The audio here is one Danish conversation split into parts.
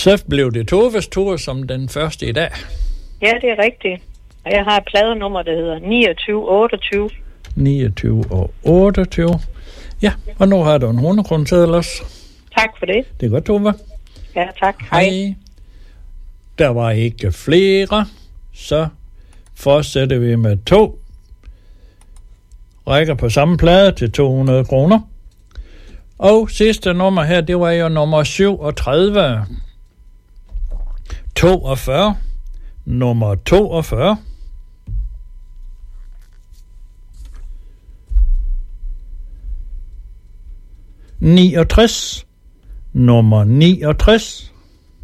Så blev det Toves tur som den første i dag. Ja, det er rigtigt. Og jeg har et pladenummer, der hedder 2928. 2928. Ja, og nu har du en 100 kroner til ellers. Tak for det. Det er godt, Tove. Ja, tak. Hej. Der var ikke flere, så fortsætter vi med 2 rækker på samme plade til 200 kroner. Og sidste nummer her, det var jo nummer 37. 42. Nummer 42. ...69... nummer 69...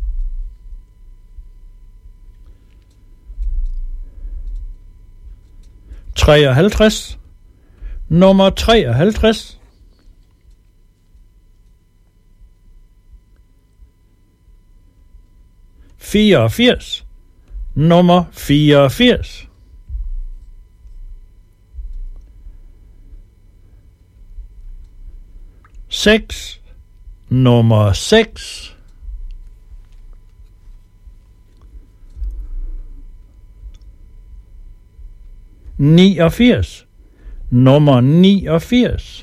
...53... nummer 53... ...84... nummer 84... ...6... nummer 6... ...89... nummer 89...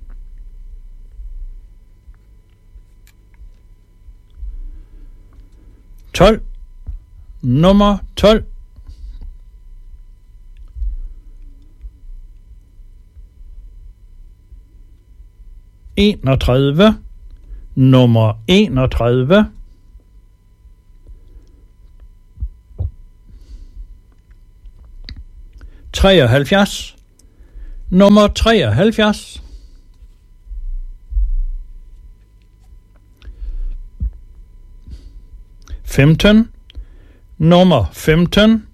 ...12... nummer 12... ...31... nummer 31... ...73... nummer 73... ...15... nummer 15...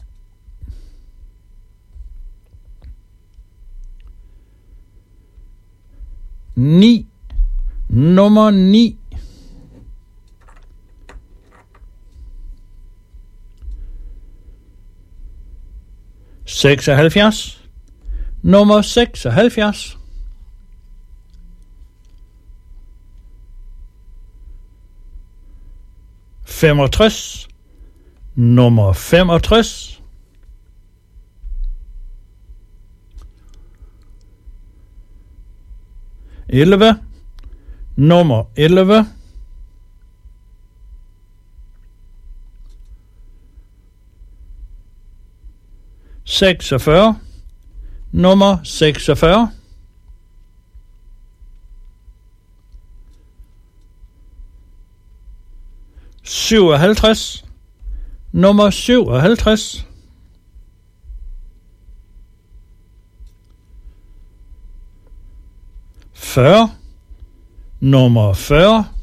...9... nummer 9... ...76... nummer 76... ...65... nummer 65... ...11... nummer 11... ...46... nummer 46... ...57... nummer 57... ...40... nummer 40...